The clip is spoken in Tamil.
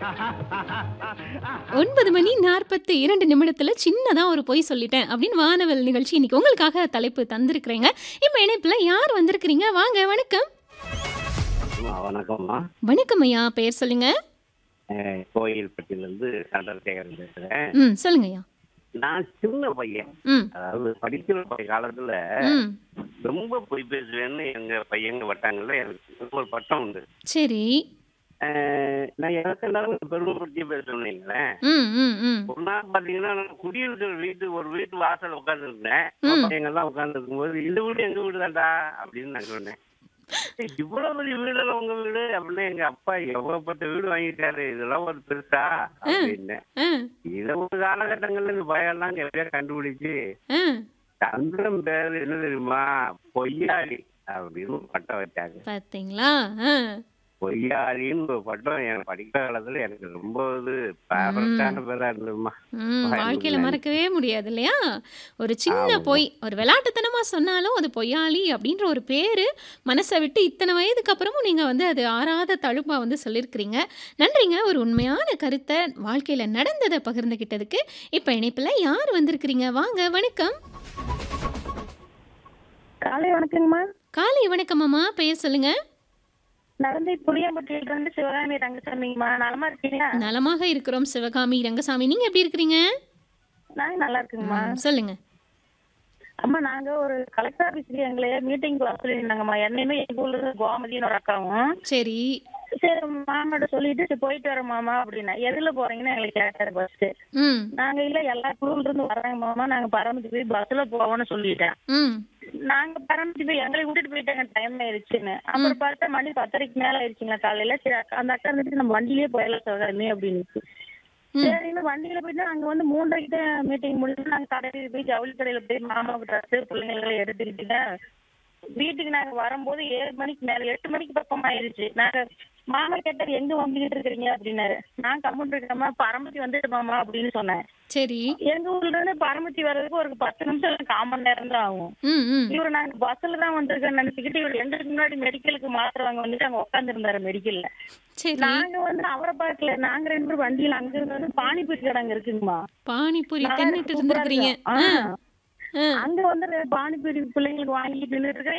9 மணி 42 நிமிடத்துல சின்னதா ஒரு பொய் சொல்லிட்டேன் அப்படின்னு வானவல் நிகழ்ச்சி இன்னைக்கு உங்களுக்காக தலைப்பு தந்திருக்கிறேங்க. இப்ப இணைப்புல யார் வந்திருக்கிறீங்க? வாங்க, வணக்கம். வணக்கம்மா. வணக்கம் ஐயா, பெயர் சொல்லுங்க. கோயில்பட்டியிலிருந்து சந்திரசேகரன் பேசுறேன். சொல்லுங்க ஐயா. நான் சின்ன பையன், ம், அதாவது படிக்கிற காலத்துல ம். ரொம்ப பொய் பேசுவேன்னு எங்க பையங்க வட்டாங்கல்ல எனக்கு ஒரு பட்டம் உண்டு. சரி. நான் எனக்கு எல்லாரும் பெருமைப்படுத்தி பேசுவேன். ம், ம், ம். ஒரு நாள் பாத்தீங்கன்னா நான் குடியிருக்கிற ஒரு வீட்டு வாசல் உட்கார்ந்து இருந்தேன். ம். பையங்க எல்லாம் உட்கார்ந்து இருக்கும்போது இந்த வீடு எங்க வீடு தான்டா அப்படின்னு நான் சொன்னேன். இவ்வளவு பெரிய வீடுல உங்க வீடு அப்படின்னு எங்க அப்பா எவ்வளவுப்பட்ட வீடு வாங்கிட்டாரு, இதெல்லாம் ஒரு பெருசா அப்படின்னு. ஆ, இத ஒரு காலகட்டங்கள்ல இந்த பயம்லாம் எப்படியா கண்டுபிடிச்சு ஆ. சந்திரன் பேரு என்ன தெரியுமா, பொய்யாளி அப்படின்னு ஒரு பட்டம் வச்சாங்க. பாத்தீங்களா? ஆ. பொய்யாளின்னு ஒரு பட்டம் எனக்கு படிக்கிற காலத்துல எனக்கு ரொம்ப ஃபேவரட்டான பேரா இருந்ததுமா. வாழ்க்கையில மறக்கவே முடியாது இல்லையா? ஒரு சின்ன பொய், ஒரு விளையாட்டுத்தனமா சொன்னாலும் அது பொய்யாளி அப்படின்ற ஒரு பேரு மனசை விட்டு இத்தனை வயதுக்கு அப்புறமும் நீங்க வந்து அது ஆறாத தழும்பா வந்து சொல்லியிருக்கிறீங்க. நன்றிங்க. ஒரு உண்மையான கருத்தை வாழ்க்கையில நடந்ததை பகிர்ந்துகிட்டதுக்கு. இப்ப இணைப்புல யார் வந்திருக்கிறீங்க? வாங்க, வணக்கம். காலை வணக்கங்கம்மா. காலை வணக்கம் அம்மா, பெயர் சொல்லுங்க. நடந்து புளியம்பட்டியில இருந்து சிவகாமி ரங்கசாமிங்கம்மா. நலமா இருக்கீங்களா? நலமாக இருக்கிறோம் சிவகாமி ரங்கசாமி, நீங்க எப்படி இருக்கிறீங்க? நாங்க நல்லா இருக்குங்கம்மா. சொல்லுங்க. அம்மா, நாங்க ஒரு கலெக்டர் ஆபீஸ்ல எங்களை மீட்டிங் வர சொல்லியிருந்தாங்கம்மா. என்னையுமே எங்க ஊர்ல இருந்து கோமதின்னு ஒரு அக்காவும். சரி. சரி மாமாட்ட சொல்லிட்டு சரி போயிட்டு வரோம் மாமா அப்படின்னா. எதுல போறீங்கன்னு எங்களை கேட்டாரு ஃபர்ஸ்ட். ம், நாங்க இல்ல எல்லா குழுல இருந்து வர்றாங்க மாமா, நாங்க பரமத்தி போய் பஸ்ல போவோம்னு சொல்லிட்டேன். ம். நாங்க பரமத்தி போய் எங்களை விட்டுட்டு போயிட்டாங்க, டைம் ஆயிடுச்சுன்னு. அப்புறம் பார்த்தா மணி 10:30க்கு மேல ஆயிடுச்சுங்களா காலையில. சரி அந்த அக்கா இருந்துட்டு நம்ம வண்டியிலேயே போயிடலாம் சிவகாமி அப்படின்னு. சரின்னு வண்டியில போயிட்டு அங்க வந்து 3:30க்கு தான் மீட்டிங் முடிச்சு நாங்க கடையில போய் ஜவுளி கடையில போய் மாமாவுக்கு ட்ரெஸ் பிள்ளைங்களை எடுத்துக்கிட்டு வீட்டுக்கு நாங்க வரும்போது 7 மணிக்கு மேல 8 மணிக்கு பக்கம் ஆயிடுச்சு. நாங்க மாமா கேட்டாரு எங்க வந்துகிட்டு இருக்கிறீங்க அப்படின்னாரு. நான் கம்முன்னு இருக்கேம்மா, பரமத்தி வந்துட்டு மாமா அப்படின்னு சொன்னேன். சரி. எங்க ஊர்ல இருந்து பரமத்தி வர்றதுக்கு ஒரு 10 நிமிஷம் இல்ல 1/4 மணி நேரம் தான் ஆகும். ம், ம். இவரு நாங்க பஸ்ல தான் வந்திருக்கேன்னு நினைச்சுக்கிட்டு இவர் எங்களுக்கு முன்னாடி மெடிக்கலுக்கு மாத்திரை வாங்க வந்துட்டு அங்க உட்கார்ந்து இருந்தாரு மெடிக்கல்ல. சரி. நாங்க வந்து அவரை பார்க்கல, நாங்க 2 பேரும் வண்டியில அங்க இருந்து வந்து பானிபூரி கடை அங்க இருக்குங்கம்மா. பானிபூரி நல்லா தின்னுட்டு சூப்பரா இருந்திருக்கிறீங்க. இருக்கும். ஆ, ஆ. அங்க வந்து பானிபூரி பிள்ளைங்களுக்கு வாங்கிட்டு நின்னுட்டு இருக்கேன்.